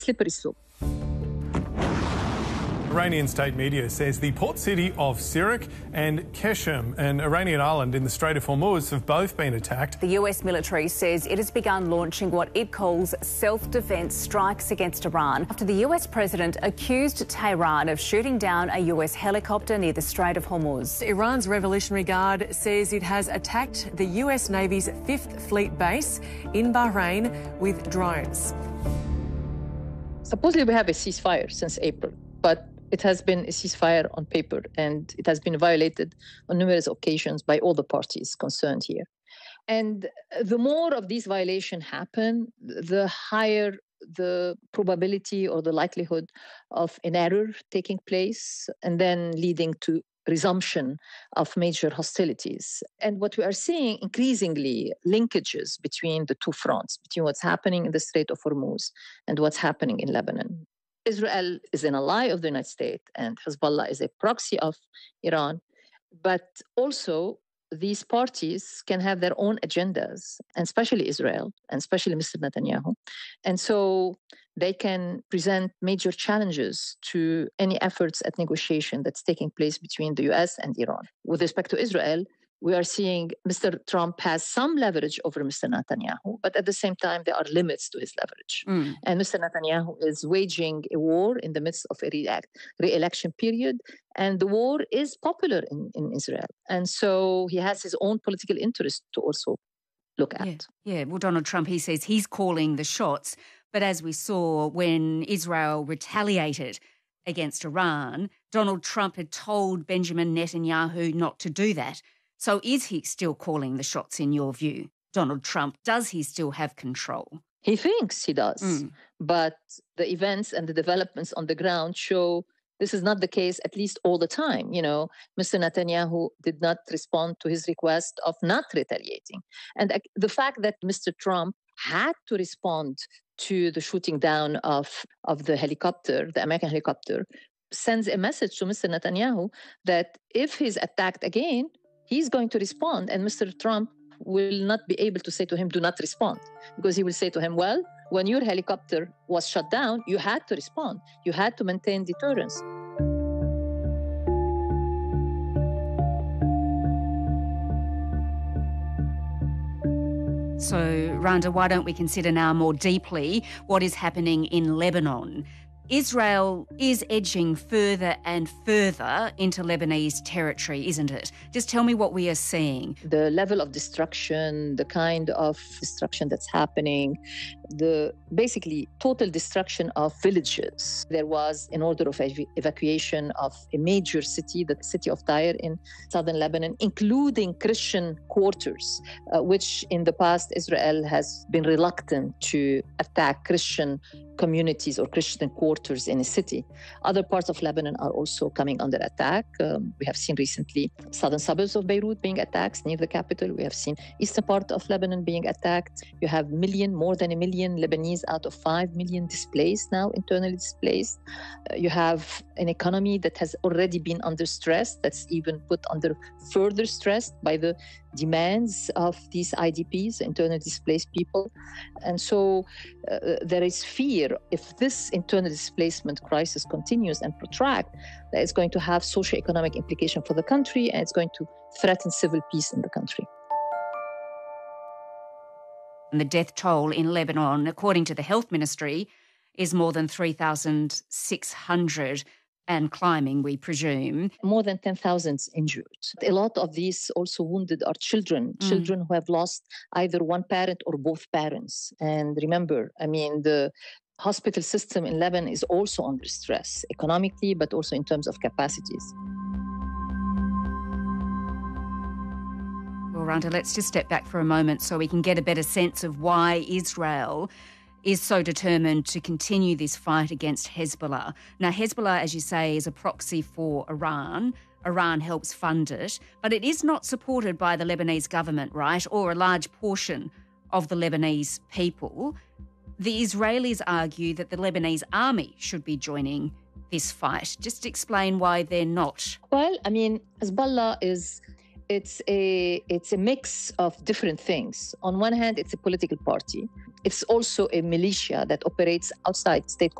slippery slope. Iranian state media says the port city of Sirak and Keshem, an Iranian island in the Strait of Hormuz, have both been attacked. The US military says it has begun launching what it calls self-defense strikes against Iran after the US president accused Tehran of shooting down a US helicopter near the Strait of Hormuz. Iran's Revolutionary Guard says it has attacked the US Navy's 5th Fleet base in Bahrain with drones. Supposedly we have a ceasefire since April, but it has been a ceasefire on paper, and it has been violated on numerous occasions by all the parties concerned here. And the more of these violations happen, the higher the probability or the likelihood of an error taking place and then leading to resumption of major hostilities. And what we are seeing increasingly linkages between the two fronts, between what's happening in the Strait of Hormuz and what's happening in Lebanon. Israel is an ally of the United States, and Hezbollah is a proxy of Iran. But also, these parties can have their own agendas, and especially Israel, and especially Mr. Netanyahu. And so they can present major challenges to any efforts at negotiation that's taking place between the US and Iran. With respect to Israel, we are seeing Mr. Trump has some leverage over Mr. Netanyahu, but at the same time, there are limits to his leverage. And Mr. Netanyahu is waging a war in the midst of a re-election period, and the war is popular in Israel. And so he has his own political interest to also look at. Yeah, well, Donald Trump, he says he's calling the shots, but as we saw when Israel retaliated against Iran, Donald Trump had told Benjamin Netanyahu not to do that. So is he still calling the shots in your view, Donald Trump? Does he still have control? He thinks he does, but the events and the developments on the ground show this is not the case, at least all the time. You know, Mr. Netanyahu did not respond to his request of not retaliating. And the fact that Mr. Trump had to respond to the shooting down of the helicopter, the American helicopter, sends a message to Mr. Netanyahu that if he's attacked again, he's going to respond, and Mr. Trump will not be able to say to him, do not respond, because he will say to him, well, when your helicopter was shot down, you had to respond. You had to maintain deterrence. So, Randa, why don't we consider now more deeply what is happening in Lebanon? Israel is edging further and further into Lebanese territory, isn't it? Just tell me what we are seeing. The level of destruction, the kind of destruction that's happening, the basically total destruction of villages. There was an order of evacuation of a major city, the city of Tyre in southern Lebanon, including Christian quarters, which in the past Israel has been reluctant to attack Christian communities or Christian quarters in a city. Other parts of Lebanon are also coming under attack. We have seen recently southern suburbs of Beirut being attacked near the capital. We have seen eastern part of Lebanon being attacked. You have more than a million Lebanese out of 5 million displaced now, internally displaced. You have an economy that has already been under stress, that's even put under further stress by the demands of these IDPs, internally displaced people. And so there is fear if this internal displacement crisis continues and protracts, that it's going to have socio-economic implications for the country, and it's going to threaten civil peace in the country. And the death toll in Lebanon, according to the Health Ministry, is more than 3,600 and climbing, we presume. More than 10,000 injured. A lot of these also wounded are children who have lost either one parent or both parents. And remember, I mean, the hospital system in Lebanon is also under stress, economically, but also in terms of capacities. Well, Randa, let's just step back for a moment so we can get a better sense of why Israel is so determined to continue this fight against Hezbollah. Now, Hezbollah, as you say, is a proxy for Iran. Iran helps fund it, but it is not supported by the Lebanese government, right, or a large portion of the Lebanese people. The Israelis argue that the Lebanese army should be joining this fight. Just explain why they're not. Well, I mean, Hezbollah it's a mix of different things. On one hand, it's a political party. It's also a militia that operates outside state